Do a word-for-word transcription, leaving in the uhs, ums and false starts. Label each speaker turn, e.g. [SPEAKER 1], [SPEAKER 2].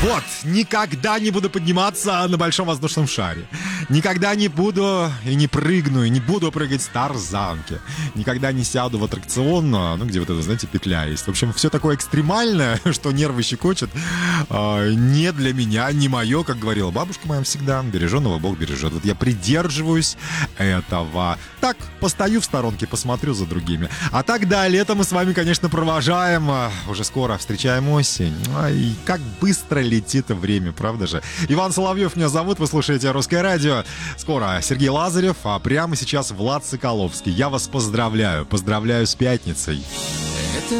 [SPEAKER 1] Вот, никогда не буду подниматься на большом воздушном шаре. Никогда не буду и не прыгну, и не буду прыгать с тарзанки. Никогда не сяду в аттракцион, ну, где вот это, знаете, петля есть. В общем, все такое экстремальное, что нервы щекочет, не для меня, не мое, как говорила бабушка моя всегда. Береженого Бог бережет. Вот я придерживаюсь этого. Так, постою в сторонке, посмотрю за другими. А так, да, лето мы с вами, конечно, провожаем. Уже скоро встречаем осень. И как быстро летит время, правда же? Иван Соловьев меня зовут, вы слушаете «Русское радио». Скоро Сергей Лазарев, а прямо сейчас Влад Соколовский. Я вас поздравляю, поздравляю с пятницей.